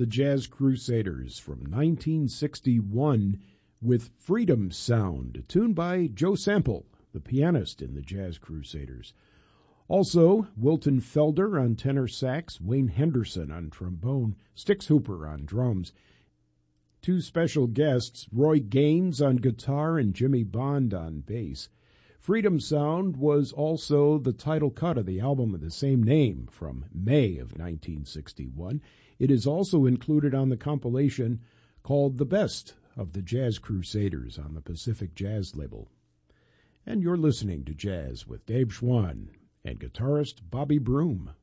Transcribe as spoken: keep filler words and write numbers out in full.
the Jazz Crusaders from nineteen sixty-one with Freedom Sound, a tune by Joe Sample, the pianist in the Jazz Crusaders. Also, Wilton Felder on tenor sax, Wayne Henderson on trombone, Stix Hooper on drums. Two special guests, Roy Gaines on guitar and Jimmy Bond on bass. Freedom Sound was also the title cut of the album of the same name from May of nineteen sixty-one. It is also included on the compilation called The Best of the Jazz Crusaders on the Pacific Jazz label. And you're listening to Jazz with Dave Schwann and guitarist Bobby Broom.